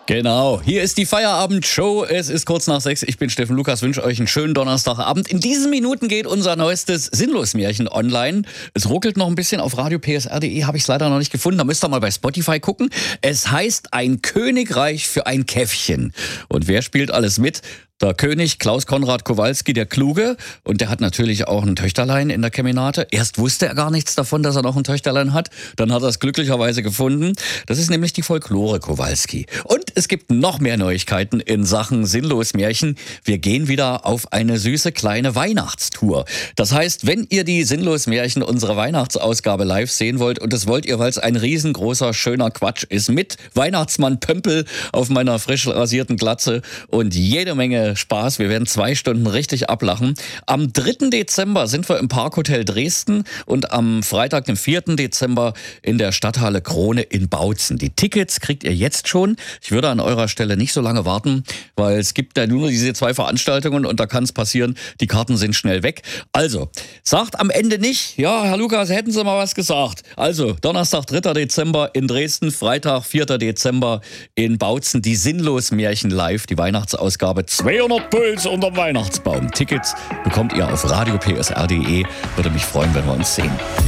Genau, hier ist die Feierabendshow. Es ist kurz nach 6. Ich bin Steffen Lukas, wünsche euch einen schönen Donnerstagabend. In diesen Minuten geht unser neuestes Sinnlos-Märchen online. Es ruckelt noch ein bisschen auf radiopsr.de, habe ich es leider noch nicht gefunden. Da müsst ihr mal bei Spotify gucken. Es heißt Ein Königreich für ein Käffchen. Und wer spielt alles mit? Der König Klaus Konrad Kowalski, der Kluge. Und der hat natürlich auch ein Töchterlein in der Kemenate. Erst wusste er gar nichts davon, dass er noch ein Töchterlein hat. Dann hat er es glücklicherweise gefunden. Das ist nämlich die Folklore Kowalski. Und es gibt noch mehr Neuigkeiten in Sachen Sinnlos-Märchen. Wir gehen wieder auf eine süße kleine Weihnachtstour. Das heißt, wenn ihr die Sinnlos-Märchen, unsere Weihnachtsausgabe live sehen wollt, und das wollt ihr, weil es ein riesengroßer, schöner Quatsch ist, mit Weihnachtsmann Pömpel auf meiner frisch rasierten Glatze und jede Menge Spaß. Wir werden 2 Stunden richtig ablachen. Am 3. Dezember sind wir im Parkhotel Dresden und am Freitag, dem 4. Dezember in der Stadthalle Krone in Bautzen. Die Tickets kriegt ihr jetzt schon. Ich würde an eurer Stelle nicht so lange warten, weil es gibt ja nur diese 2 Veranstaltungen und da kann es passieren, die Karten sind schnell weg. Also, sagt am Ende nicht, ja, Herr Lukas, hätten Sie mal was gesagt. Also, Donnerstag, 3. Dezember in Dresden, Freitag, 4. Dezember in Bautzen, die Sinnlos-Märchen live, die Weihnachtsausgabe 200 Puls unterm Weihnachtsbaum. Tickets bekommt ihr auf radiopsr.de. Würde mich freuen, wenn wir uns sehen.